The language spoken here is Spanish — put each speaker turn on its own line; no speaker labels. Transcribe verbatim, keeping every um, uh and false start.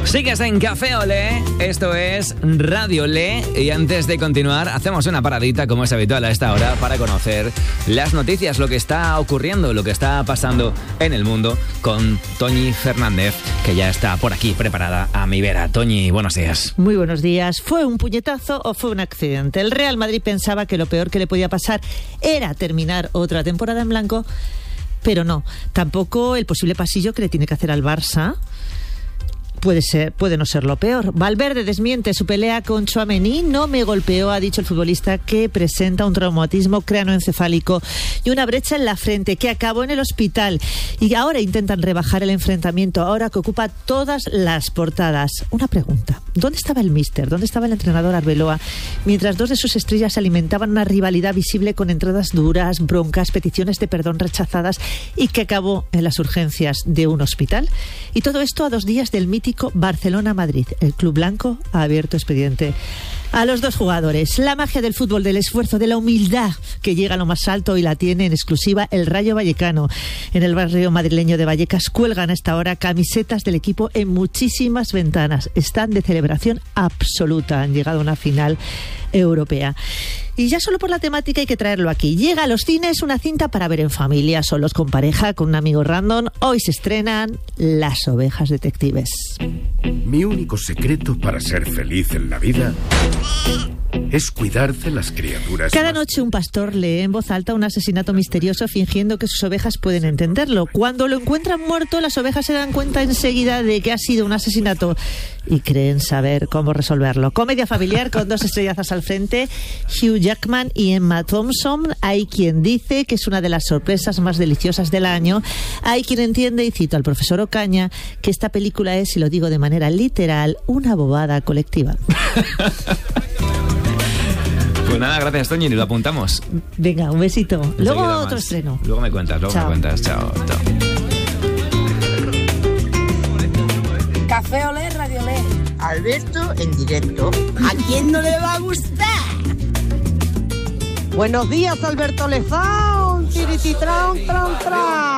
Sigues en Café Olé, esto es Radio Olé, y antes de continuar hacemos una paradita como es habitual a esta hora para conocer las noticias, lo que está ocurriendo, lo que está pasando en el mundo con Toñi Fernández, que ya está por aquí preparada a mi vera. Toñi, buenos días.
Muy buenos días. ¿Fue un puñetazo o fue un accidente? El Real Madrid pensaba que lo peor que le podía pasar era terminar otra temporada en blanco, pero no. Tampoco el posible pasillo que le tiene que hacer al Barça Puede ser, puede no ser lo peor. Valverde desmiente su pelea con Tchouaméni. No me golpeó, ha dicho el futbolista, que presenta un traumatismo craneoencefálico y una brecha en la frente que acabó en el hospital. Y ahora intentan rebajar el enfrentamiento, ahora que ocupa todas las portadas. Una pregunta: ¿dónde estaba el míster? ¿Dónde estaba el entrenador Arbeloa? Mientras dos de sus estrellas alimentaban una rivalidad visible con entradas duras, broncas, peticiones de perdón rechazadas y que acabó en las urgencias de un hospital. Y todo esto a dos días del mítico Barcelona-Madrid. El club blanco ha abierto expediente a los dos jugadores. La magia del fútbol, del esfuerzo, de la humildad que llega a lo más alto y la tiene en exclusiva el Rayo Vallecano. En el barrio madrileño de Vallecas cuelgan a esta hora camisetas del equipo en muchísimas ventanas. Están de celebración absoluta. Han llegado a una final europea. Y ya solo por la temática hay que traerlo aquí. Llega a los cines una cinta para ver en familia, solos, con pareja, con un amigo random. Hoy se estrenan Las ovejas detectives.
Mi único secreto para ser feliz en la vida es cuidar de las criaturas.
Cada noche un pastor lee en voz alta un asesinato misterioso fingiendo que sus ovejas pueden entenderlo. Cuando lo encuentran muerto, las ovejas se dan cuenta enseguida de que ha sido un asesinato y creen saber cómo resolverlo. Comedia familiar con dos estrellazas al frente, Hugh Jackman y Emma Thompson. Hay quien dice que es una de las sorpresas más deliciosas del año. Hay quien entiende, y cito al profesor Ocaña, que esta película es, y lo digo de manera literal, una bobada colectiva.
Pues nada, gracias, Toñi, y lo apuntamos.
Venga, un besito.
Enseguida
Luego
más.
otro estreno.
Luego me cuentas, luego
Chao.
me cuentas. Chao, chao.
Café Olé, Radio Olé. Alberto en directo. ¿A quién no le va a gustar?
Buenos días, Alberto Lezón. Tirititran, tran, tran.